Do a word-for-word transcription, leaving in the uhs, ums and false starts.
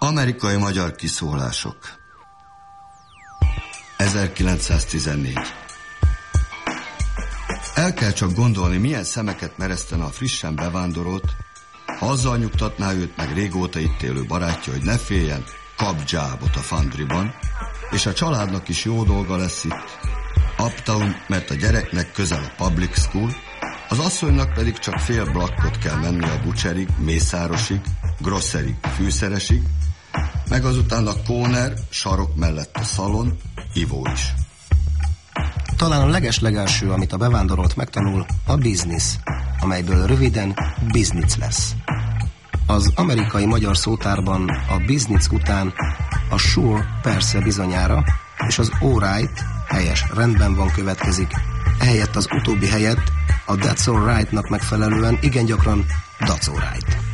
Amerikai-magyar kiszólások. ezerkilencszáztizennégy. El kell csak gondolni, milyen szemeket meresztene a frissen bevándorolt, ha azzal nyugtatná őt meg régóta itt élő barátja, hogy ne féljen, kap jobbot a Foundryban, és a családnak is jó dolga lesz itt. Uptown, mert a gyereknek közel a public school, az asszonynak pedig csak fél blokkot kell menni a butcherig, mészárosig, grosserig, fűszeresig, meg azután a corner, sarok mellett a szalon, ivó is. Talán a legeslegelső, amit a bevándorolt megtanul, a biznisz, amelyből röviden biznic lesz. Az amerikai magyar szótárban a biznic után a sure persze bizonyára, és az alright, helyes, rendben van következik, ehelyett az utóbbi helyett a that's alright-nak megfelelően igen gyakran that's alright.